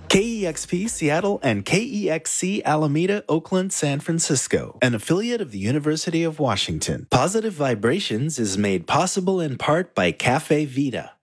KEXP Seattle and KEXC Alameda, Oakland, San Francisco, an affiliate of the University of Washington. Positive Vibrations is made possible in part by Cafe Vita.